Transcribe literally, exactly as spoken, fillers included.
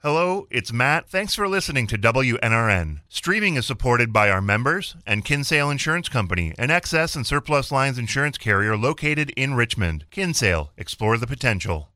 Hello, it's Matt. Thanks for listening to W N R N. Streaming is supported by our members and Kinsale Insurance Company, an excess and surplus lines insurance carrier located in Richmond. Kinsale, explore the potential.